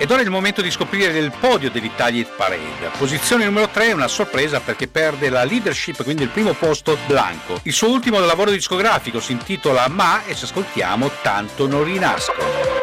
Ed ora è il momento di scoprire il podio dell'Italia Hit Parade. Posizione numero 3 è una sorpresa perché perde la leadership, quindi il primo posto, Blanco. Il suo ultimo lavoro discografico si intitola Ma e ci ascoltiamo Tanto non rinasco.